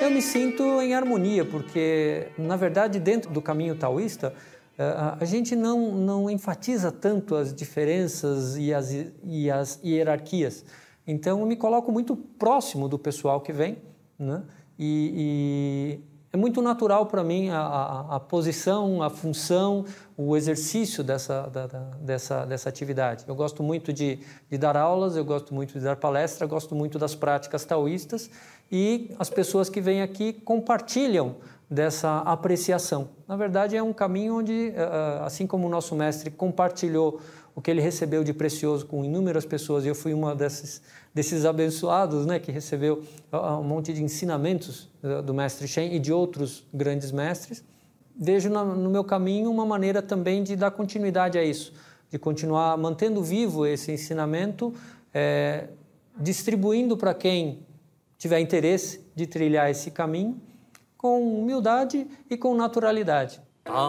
Eu me sinto em harmonia, porque, na verdade, dentro do caminho taoísta, a gente não enfatiza tanto as diferenças e as hierarquias. Então, eu me coloco muito próximo do pessoal que vem, né? E é muito natural para mim a posição, a função, o exercício dessa atividade. Eu gosto muito de dar aulas, eu gosto muito de dar palestra, gosto muito das práticas taoístas e as pessoas que vêm aqui compartilham dessa apreciação. Na verdade, é um caminho onde, assim como o nosso mestre compartilhou o que ele recebeu de precioso com inúmeras pessoas, e eu fui uma desses abençoados, né, que recebeu um monte de ensinamentos do mestre Shen e de outros grandes mestres, vejo no meu caminho uma maneira também de dar continuidade a isso, de continuar mantendo vivo esse ensinamento, distribuindo para quem tiver interesse de trilhar esse caminho, com humildade e com naturalidade.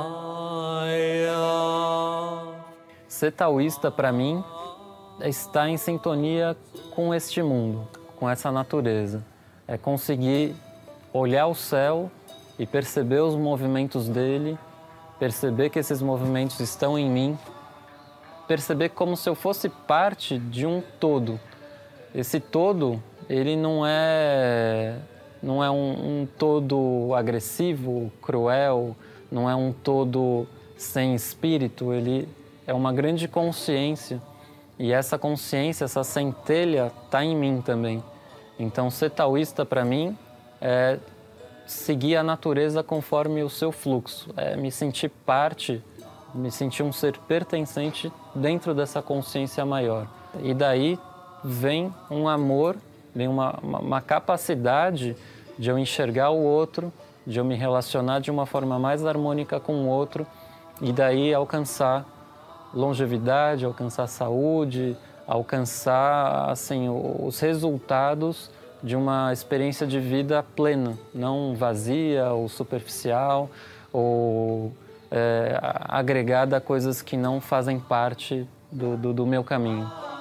Ser taoísta, para mim, é estar em sintonia com este mundo, com essa natureza. É conseguir olhar o céu e perceber os movimentos dele, perceber que esses movimentos estão em mim, perceber como se eu fosse parte de um todo. Esse todo, ele não é um todo agressivo, cruel, não é um todo sem espírito, ele é uma grande consciência. E essa consciência, essa centelha, está em mim também. Então, ser taoísta, para mim, é seguir a natureza conforme o seu fluxo. É me sentir parte, me sentir um ser pertencente dentro dessa consciência maior. E daí vem um amor, vem uma capacidade de eu enxergar o outro, de eu me relacionar de uma forma mais harmônica com o outro e daí alcançar longevidade, alcançar saúde, alcançar assim, os resultados de uma experiência de vida plena, não vazia ou superficial ou agregada a coisas que não fazem parte do meu caminho.